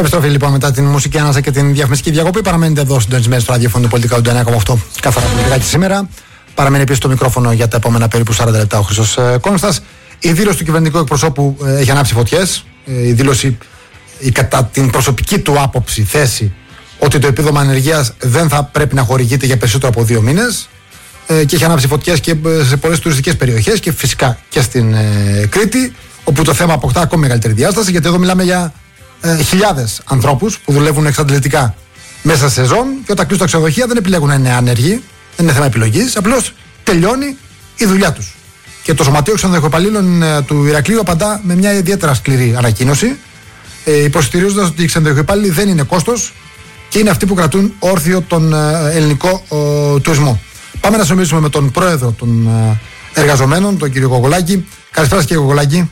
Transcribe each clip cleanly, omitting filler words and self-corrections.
Επιστροφή λοιπόν μετά την μουσική ανάσα και την διαφημιστική διακοπή. Παραμένετε εδώ συντονισμένοι στο ραδιόφωνο του Πολιτικά 99,8 καθαρά πολιτικά και σήμερα. Παραμένει επίσης το μικρόφωνο για τα επόμενα περίπου 40 λεπτά ο Χρήστος Κόνστας. Η δήλωση του κυβερνητικού εκπροσώπου έχει ανάψει φωτιές. Η δήλωση, κατά την προσωπική του άποψη, θέση ότι το επίδομα ανεργίας δεν θα πρέπει να χορηγείται για περισσότερο από 2 μήνες. Και έχει ανάψει φωτιές και σε πολλές τουριστικές περιοχές και φυσικά και στην Κρήτη, όπου το θέμα αποκτά ακόμη μεγαλύτερη διάσταση, γιατί εδώ μιλάμε για χιλιάδες ανθρώπους που δουλεύουν εξαντλητικά μέσα σε σεζόν και όταν κλείσουν τα ξενοδοχεία δεν επιλέγουν να είναι άνεργοι, δεν είναι θέμα επιλογής, απλώς τελειώνει η δουλειά τους. Και το Σωματείο Ξενοδοχειοϊπαλλήλων του Ηρακλείου απαντά με μια ιδιαίτερα σκληρή ανακοίνωση, υποστηρίζοντας ότι οι ξενοδοχειοϊπάλληλοι δεν είναι κόστος και είναι αυτοί που κρατούν όρθιο τον ελληνικό τουρισμό. Πάμε να συνομιλήσουμε με τον πρόεδρο των εργαζομένων, τον κύριο Γογολάκη. Καλησπέρα σας, κύριε Γογολάκη.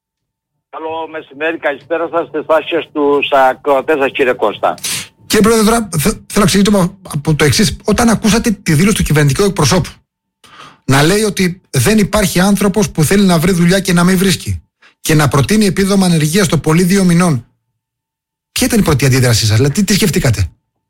Καλό μεσημέρι, καλησπέρα σας και στους ακροατές σας, κύριε Κώστα. Κύριε Πρόεδρε, τώρα θέλω να ξεκινήσω από το εξής. Όταν ακούσατε τη δήλωση του κυβερνητικού εκπροσώπου να λέει ότι δεν υπάρχει άνθρωπος που θέλει να βρει δουλειά και να μην βρίσκει και να προτείνει επίδομα ανεργίας στο πολύ 2 μηνών, ποια ήταν η πρώτη αντίδρασή σας, δηλαδή τι σκεφτήκατε?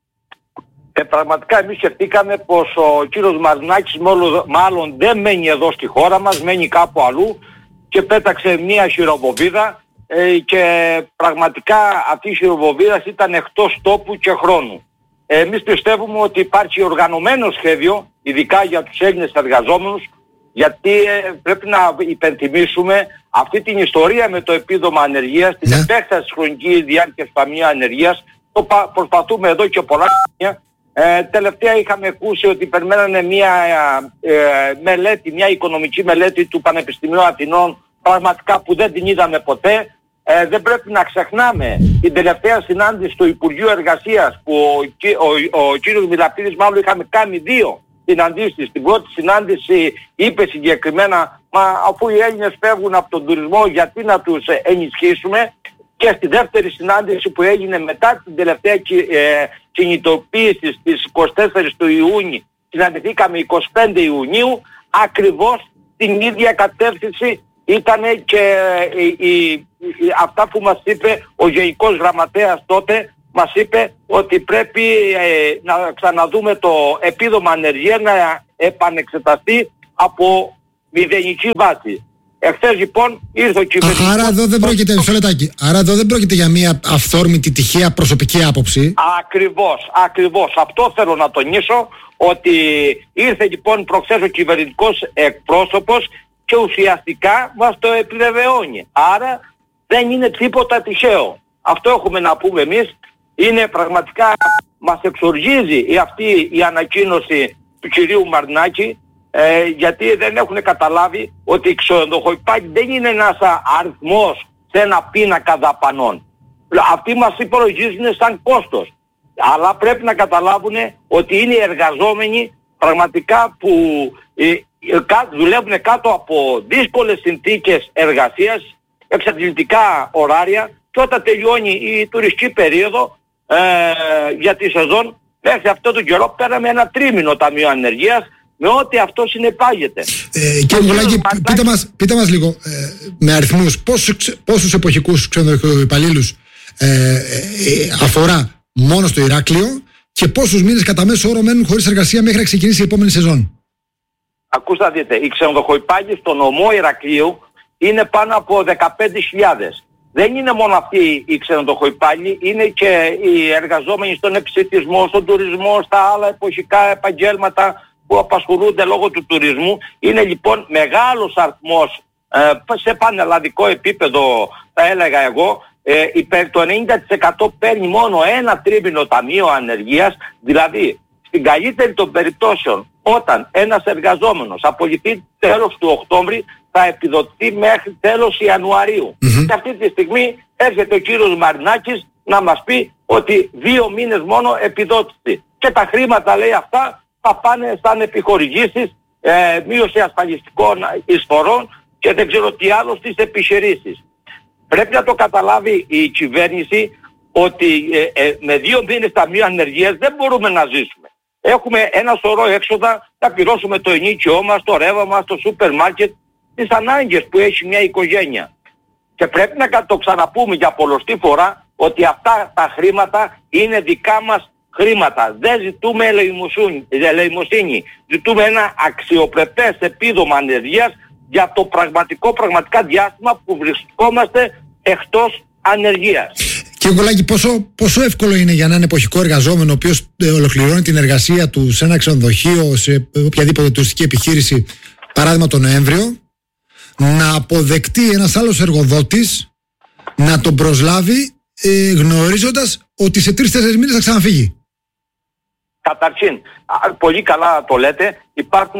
Πραγματικά εμείς σκεφτήκαμε πως ο κύριος Μαρινάκης μάλλον δεν μένει εδώ στη χώρα μας, μένει κάπου αλλού και πέταξε μια χειροβοβίδα και πραγματικά αυτή η χειροβοβίδα ήταν εκτός τόπου και χρόνου. Εμείς πιστεύουμε ότι υπάρχει οργανωμένο σχέδιο, ειδικά για τους Έλληνες εργαζόμενους, γιατί πρέπει να υπενθυμίσουμε αυτή την ιστορία με το επίδομα ανεργίας, την επέκταση της χρονικής διάρκειας ταμείου ανεργίας. Το προσπαθούμε εδώ και πολλά χρόνια. Τελευταία είχαμε ακούσει ότι περιμένανε μια μελέτη, μια οικονομική μελέτη του Πανεπιστημίου Αθηνών, πραγματικά που δεν την είδαμε ποτέ. Δεν πρέπει να ξεχνάμε την τελευταία συνάντηση του Υπουργείου Εργασίας που ο κύριος Μιλαπίδης, μάλλον είχαμε κάνει 2 συναντήσεις. Στην πρώτη συνάντηση είπε συγκεκριμένα, μα αφού οι Έλληνες φεύγουν από τον τουρισμό, γιατί να τους ενισχύσουμε? Και στη δεύτερη συνάντηση που έγινε μετά την τελευταία κινητοποίηση στις 24 του Ιούνιου, συναντηθήκαμε 25 Ιουνίου, ακριβώς την ίδια κατεύθυνση ήταν και αυτά που μας είπε ο Γενικός Γραμματέας τότε. Μας είπε ότι πρέπει να ξαναδούμε το επίδομα ανεργίας, να επανεξεταστεί από μηδενική βάση. Εχθές λοιπόν ήρθε ο κυβερνητικός... Άρα εδώ δεν πρόκειται, μισό λεπτάκι, άρα εδώ δεν πρόκειται για μια αυθόρμητη τυχαία προσωπική άποψη. Ακριβώς. Αυτό θέλω να τονίσω, ότι ήρθε λοιπόν προχθές ο κυβερνητικός εκπρόσωπος και ουσιαστικά μας το επιβεβαιώνει. Άρα δεν είναι τίποτα τυχαίο. Αυτό έχουμε να πούμε εμείς. Είναι πραγματικά, μας εξοργίζει αυτή η ανακοίνωση του κυρίου Μαρινάκη, γιατί δεν έχουν καταλάβει ότι οι ξενοδοχοϊπάλληλοι δεν είναι ένας αριθμός σε ένα πίνακα δαπανών. Αυτοί μας υπολογίζουν σαν κόστος. Αλλά πρέπει να καταλάβουν ότι είναι οι εργαζόμενοι πραγματικά που δουλεύουν κάτω από δύσκολες συνθήκες εργασίας, εξαντλητικά ωράρια, και όταν τελειώνει η τουριστική περίοδο για τη σεζόν, μέχρι αυτό τον καιρό πέραμε 1 τρίμηνο ταμείο ανεργίας, με ό,τι αυτό συνεπάγεται. Κύριε Γογολάκη, πείτε μας λίγο με αριθμούς πόσους εποχικούς ξενοδοχειοϊπαλλήλους αφορά μόνο στο Ηράκλειο και πόσους μήνες κατά μέσο όρο μένουν χωρίς εργασία μέχρι να ξεκινήσει η επόμενη σεζόν? Ακούστε να δείτε, οι ξενοδοχοϊπάλληλοι στο νομό Ηρακλείου είναι πάνω από 15.000. Δεν είναι μόνο αυτοί οι ξενοδοχοϊπάλληλοι, είναι και οι εργαζόμενοι στον επισιτισμό, στον τουρισμό, στα άλλα εποχικά επαγγέλματα που απασχολούνται λόγω του τουρισμού. Είναι λοιπόν μεγάλος αριθμός, σε πανελλαδικό επίπεδο θα έλεγα εγώ, το 90% παίρνει μόνο 1 τρίμηνο ταμείο ανεργίας. Δηλαδή στην καλύτερη των περιπτώσεων, όταν ένας εργαζόμενος απολυθεί τέλος του Οκτώβρη, θα επιδοτηθεί μέχρι τέλος Ιανουαρίου. Και αυτή τη στιγμή έρχεται ο κύριος Μαρινάκης να μας πει ότι 2 μήνες μόνο επιδότηση. Και τα χρήματα, λέει, αυτά θα πάνε σαν επιχορηγήσεις, μείωση ασφαλιστικών εισφορών και δεν ξέρω τι άλλο στις επιχειρήσεις. Πρέπει να το καταλάβει η κυβέρνηση ότι με 2 μήνες ταμείο ανεργίας δεν μπορούμε να ζήσουμε. Έχουμε ένα σωρό έξοδα, θα πληρώσουμε το ενοίκιό μας, το ρεύμα μας, το σούπερ μάρκετ, τις ανάγκες που έχει μια οικογένεια. Και πρέπει να το ξαναπούμε για πολλοστή φορά ότι αυτά τα χρήματα είναι δικά μας χρήματα. Δεν ζητούμε ελεημοσύνη. Ζητούμε ένα αξιοπρεπές επίδομα ανεργίας για το πραγματικά διάστημα που βρισκόμαστε εκτός ανεργίας. Κύριε Κολάκη, πόσο εύκολο είναι για έναν εποχικό εργαζόμενο, ο οποίος ολοκληρώνει την εργασία του σε ένα ξενοδοχείο, σε οποιαδήποτε τουριστική επιχείρηση, παράδειγμα τον Νοέμβριο, να αποδεκτεί ένας άλλος εργοδότης να τον προσλάβει γνωρίζοντας ότι σε 3-4 μήνες θα ξαναφύγει? Καταρχήν, πολύ καλά το λέτε, υπάρχουν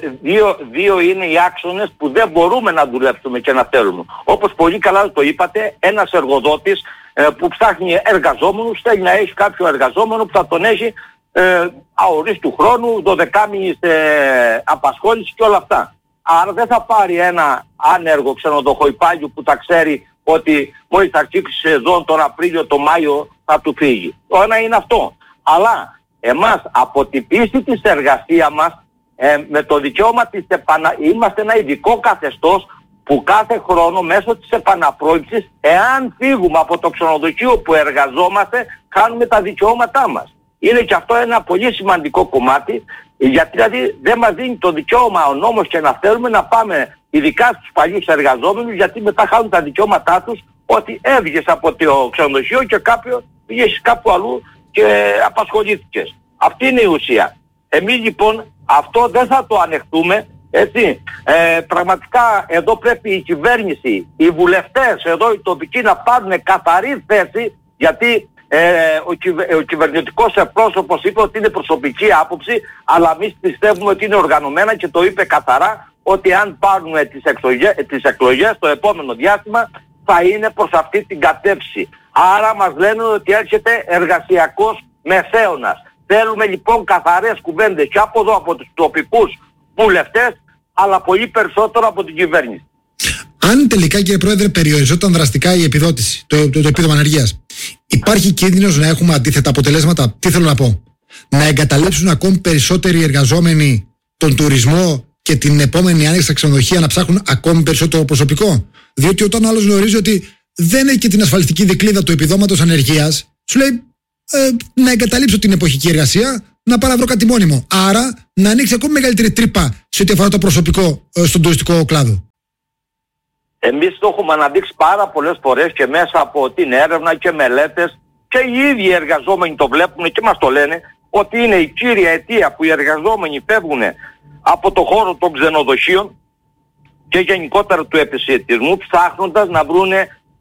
δύο είναι οι άξονες που δεν μπορούμε να δουλέψουμε και να θέλουμε. Όπως πολύ καλά το είπατε, ένας εργοδότης που ψάχνει εργαζόμενους θέλει να έχει κάποιο εργαζόμενο που θα τον έχει αορίστου χρόνου, 12μηνη απασχόληση και όλα αυτά. Άρα δεν θα πάρει ένα άνεργο ξενοδοχοϊπάγιο που τα ξέρει ότι μόλις θα αρχίσει η σεζόν τον Απρίλιο, τον Μάιο θα του φύγει. Το ένα είναι αυτό. Αλλά εμάς από την πίστη της εργασίας μας με το δικαίωμα της είμαστε ένα ειδικό καθεστώς που κάθε χρόνο μέσω της επαναπρόηψης, εάν φύγουμε από το ξενοδοχείο που εργαζόμαστε, χάνουμε τα δικαιώματά μας. Είναι και αυτό ένα πολύ σημαντικό κομμάτι, γιατί δηλαδή δεν μας δίνει το δικαίωμα ο νόμος και να θέλουμε να πάμε ειδικά στους παλιούς εργαζόμενους, γιατί μετά χάνουν τα δικαιώματά τους ότι έβγες από το ξενοδοχείο και πήγες κάπου αλλού και απασχολήθηκες. Αυτή είναι η ουσία. Εμείς λοιπόν αυτό δεν θα το ανεχτούμε, έτσι. Πραγματικά εδώ πρέπει η κυβέρνηση, οι βουλευτές εδώ οι τοπικοί να πάρουν καθαρή θέση, γιατί ο κυβερνητικός εκπρόσωπος είπε ότι είναι προσωπική άποψη, αλλά εμείς πιστεύουμε ότι είναι οργανωμένα και το είπε καθαρά ότι αν πάρουν τις εκλογές το επόμενο διάστημα θα είναι προς αυτή την κατεύθυνση. Άρα μας λένε ότι έρχεται εργασιακός μεσαίωνας. Θέλουμε λοιπόν καθαρές κουβέντες και από εδώ από τους τοπικούς βουλευτές, αλλά πολύ περισσότερο από την κυβέρνηση. Αν τελικά, κύριε Πρόεδρε, περιοριζόταν δραστικά η επιδότηση, το επίδομα ανεργίας, υπάρχει κίνδυνος να έχουμε αντίθετα αποτελέσματα? Τι θέλω να πω? Να εγκαταλείψουν ακόμη περισσότεροι εργαζόμενοι τον τουρισμό και την επόμενη άνοιξη στα ξενοδοχεία να ψάχνουν ακόμη περισσότερο προσωπικό? Διότι όταν άλλος γνωρίζει ότι δεν έχει και την ασφαλιστική δικλείδα του επιδόματος ανεργίας, σου λέει να εγκαταλείψω την εποχική εργασία, να πάω να βρω κάτι μόνιμο. Άρα να ανοίξει ακόμη μεγαλύτερη τρύπα σε ό,τι αφορά το προσωπικό στον τουριστικό κλάδο. Εμείς το έχουμε αναδείξει πάρα πολλές φορές και μέσα από την έρευνα και μελέτες, και οι ίδιοι εργαζόμενοι το βλέπουν και μας το λένε, ότι είναι η κύρια αιτία που οι εργαζόμενοι φεύγουν από το χώρο των ξενοδοχείων και γενικότερα του επισιτισμού, ψάχνοντας να βρουν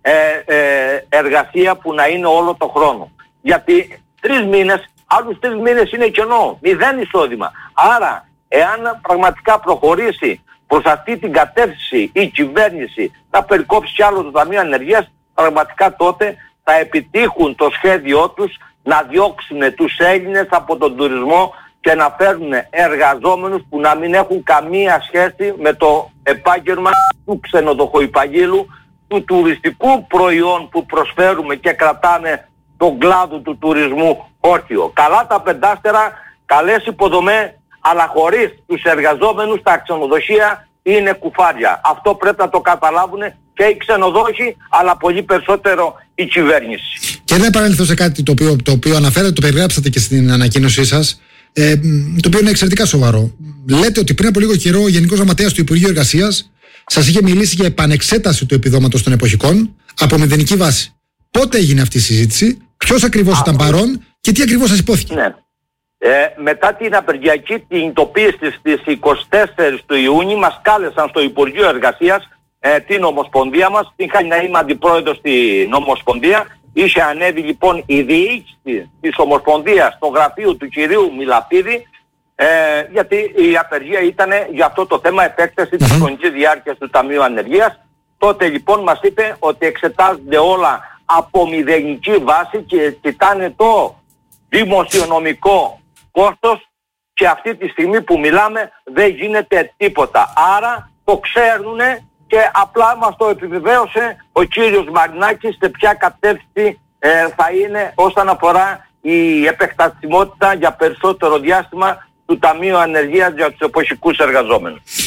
εργασία που να είναι όλο το χρόνο. Γιατί 3 μήνες, άλλους 3 μήνες είναι κενό, 0 εισόδημα. Άρα, εάν πραγματικά προχωρήσει προς αυτή την κατεύθυνση η κυβέρνηση να περικόψει κι άλλο το Ταμείο Ανεργίας, πραγματικά τότε θα επιτύχουν το σχέδιό τους να διώξουν τους Έλληνες από τον τουρισμό και να φέρουν εργαζόμενους που να μην έχουν καμία σχέση με το επάγγελμα του ξενοδοχοϊπαγγείλου, του τουριστικού προϊόν που προσφέρουμε και κρατάμε τον κλάδο του τουρισμού όρθιο. Καλά τα πεντάστερα, καλές υποδομές, αλλά χωρίς τους εργαζόμενους τα ξενοδοχεία είναι κουφάρια. Αυτό πρέπει να το καταλάβουν και οι ξενοδόχοι, αλλά πολύ περισσότερο η κυβέρνηση. Και να επανέλθω σε κάτι το οποίο αναφέρατε, το περιγράψατε και στην ανακοίνωσή σας, το οποίο είναι εξαιρετικά σοβαρό. Λέτε ότι πριν από λίγο καιρό ο Γενικός Γραμματέας του Υπουργείου Εργασίας σας είχε μιλήσει για επανεξέταση του επιδόματος των εποχικών από μηδενική βάση. Πότε έγινε αυτή η συζήτηση, ποιος ακριβώς ήταν παρόν και τι ακριβώς σας υπόθηκε? Ναι. Μετά την απεργιακή κινητοποίηση στις 24 του Ιούνιου μας κάλεσαν στο Υπουργείο Εργασίας την Ομοσπονδία μας. Είχα να είμαι αντιπρόεδρος στην Ομοσπονδία. Είχε ανέβει λοιπόν η διοίκηση της Ομοσπονδίας στο γραφείο του κυρίου Μιλαπίδη, γιατί η απεργία ήταν για αυτό το θέμα επέκταση της χρονικής διάρκειας του Ταμείου Ανεργίας. Τότε λοιπόν μας είπε ότι εξετάζονται όλα από μηδενική βάση και κοιτάνε το δημοσιονομικό κόστος, και αυτή τη στιγμή που μιλάμε δεν γίνεται τίποτα. Άρα το ξέρουνε και απλά μας το επιβεβαίωσε ο κύριος Μαρινάκης σε ποια κατεύθυνση θα είναι όσον αφορά η επεκτασιμότητα για περισσότερο διάστημα του Ταμείου Ανεργίας για τους εποχικούς εργαζόμενους.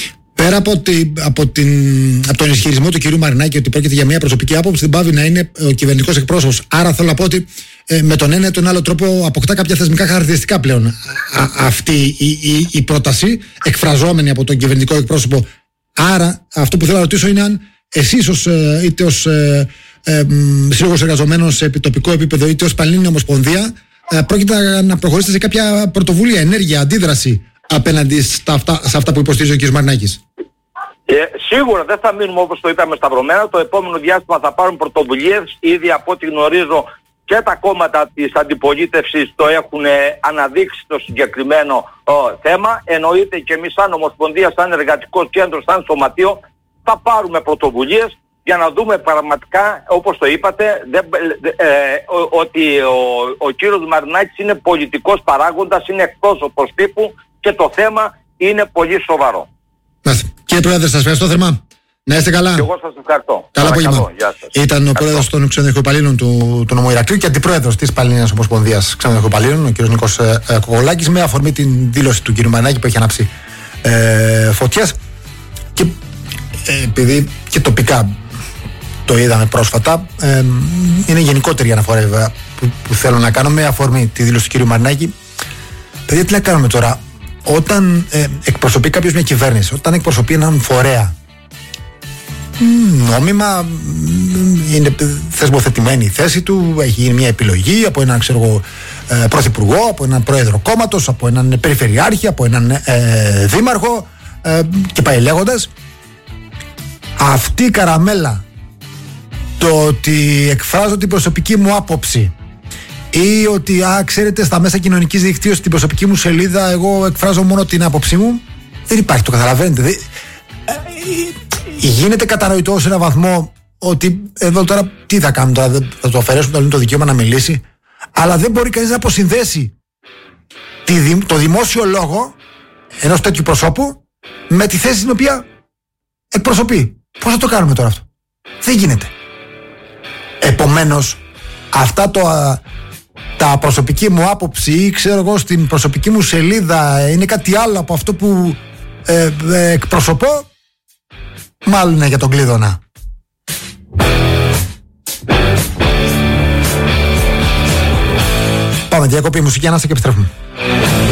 πέρα από τον ισχυρισμό του κυρίου Μαρινάκη ότι πρόκειται για μια προσωπική άποψη, δεν πάβει να είναι ο κυβερνητικός εκπρόσωπος. Άρα θέλω να πω ότι με τον ένα ή τον άλλο τρόπο αποκτά κάποια θεσμικά χαρακτηριστικά πλέον αυτή η πρόταση, εκφραζόμενη από τον κυβερνητικό εκπρόσωπο. Άρα αυτό που θέλω να ρωτήσω είναι αν εσείς είτε ως σύλλογος εργαζομένων σε τοπικό επίπεδο είτε ως Πανελλήνια Ομοσπονδία πρόκειται να προχωρήσετε σε κάποια πρωτοβουλία, ενέργεια, αντίδραση απέναντι σε αυτά που υποστηρίζει ο κ. Μαρινάκης. Σίγουρα δεν θα μείνουμε όπως το είπαμε σταυρωμένα. Το επόμενο διάστημα θα πάρουν πρωτοβουλίες. Ήδη από ό,τι γνωρίζω και τα κόμματα της αντιπολίτευσης το έχουν αναδείξει το συγκεκριμένο θέμα. Εννοείται και εμείς σαν Ομοσπονδία, σαν εργατικό κέντρο, σαν σωματείο θα πάρουμε πρωτοβουλίες για να δούμε πραγματικά, όπως το είπατε, ότι ο κύριος Μαρινάκης είναι πολιτικός παράγοντας, είναι εκπρόσωπος τύπου και το θέμα είναι πολύ σοβαρό. Κύριε Πρόεδρε, σας ευχαριστώ θερμά. Να είστε καλά. Και εγώ σας ευχαριστώ. Καλά απόγευμα. Ήταν ο πρόεδρος των ξενοδοχείων υπαλλήλων του νομού Ηρακλείου και αντιπρόεδρος της Πανελλήνιας Ομοσπονδίας Ξενοδοχείων Υπαλλήλων, ο κ. Νίκος Κοκολάκης, με αφορμή την δήλωση του κ. Μαρινάκη που έχει ανάψει φωτιές. Και επειδή και τοπικά το είδαμε πρόσφατα, είναι γενικότερη η αναφορά βέβαια που θέλω να κάνω με αφορμή τη δήλωση του κ. Μαρινάκη. Παιδιά, τι να κάνουμε τώρα? Όταν εκπροσωπεί κάποιος μια κυβέρνηση, όταν εκπροσωπεί έναν φορέα, νόμιμα είναι θεσμοθετημένη η θέση του, έχει γίνει μια επιλογή από έναν πρωθυπουργό, από έναν πρόεδρο κόμματος, από έναν περιφερειάρχη, από έναν δήμαρχο και πάει λέγοντας. Αυτή η καραμέλα, το ότι εκφράζω την προσωπική μου άποψη ή ότι ξέρετε, στα μέσα κοινωνικής δικτύωσης την προσωπική μου σελίδα εγώ εκφράζω μόνο την άποψή μου, δεν υπάρχει, το καταλαβαίνετε. Γίνεται κατανοητό σε έναν βαθμό ότι εδώ τώρα τι θα κάνουν, τώρα θα το αφαιρέσουν το δικαίωμα να μιλήσει, αλλά δεν μπορεί κανείς να αποσυνδέσει το δημόσιο λόγο ενός τέτοιου προσώπου με τη θέση την οποία εκπροσωπεί. Πώς θα το κάνουμε τώρα αυτό? Δεν γίνεται. Επομένως, αυτά τα προσωπική μου άποψη ή ξέρω εγώ στην προσωπική μου σελίδα είναι κάτι άλλο από αυτό που εκπροσωπώ, μάλλον είναι για τον κλείδωνα. Πάμε διακοπή μουσική, ανάστε και επιστρέφουμε.